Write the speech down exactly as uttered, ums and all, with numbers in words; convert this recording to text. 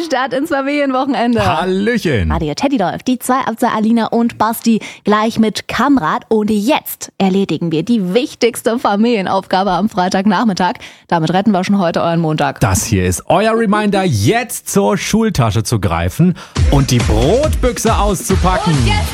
Start ins Familienwochenende. Hallöchen. Radio Teddy läuft, die zwei Abza Alina und Basti gleich mit Kamrat. Und jetzt erledigen wir die wichtigste Familienaufgabe am Freitagnachmittag. Damit retten wir schon heute euren Montag. Das hier ist euer Reminder, jetzt zur Schultasche zu greifen und die Brotbüchse auszupacken. Und jetzt